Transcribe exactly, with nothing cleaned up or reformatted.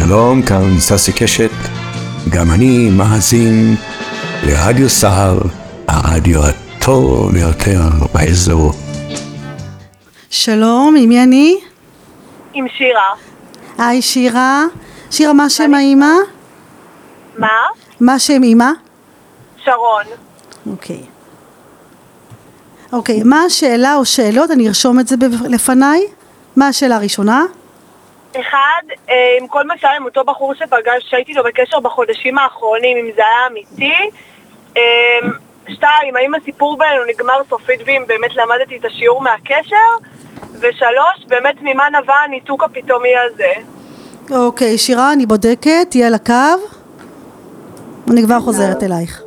שלום, כאן ססי קשת, גם אני מאזין לרדיו סהר, הרדיו הטוב ביותר באזור. שלום, עם מי אני? עם שירה. היי שירה. שירה, מה שם האמא? מה? מה שם אמא? שרון. אוקיי. אוקיי, מה השאלה או שאלות? אני ארשום את זה לפניי. מה השאלה הראשונה? אחד, עם כל מה שהיה עם אותו בחור שפגש, שהייתי לו בקשר בחודשים האחרונים, אם זה היה אמיתי. שתיים, האם הסיפור בינינו נגמר סופית ואם באמת למדתי את השיעור מהקשר? ושלוש, באמת ממה נבע הניתוק הפתאומי הזה? אוקיי, שירה, אני בודקת, תהיה על הקו. אני כבר חוזרת אלייך.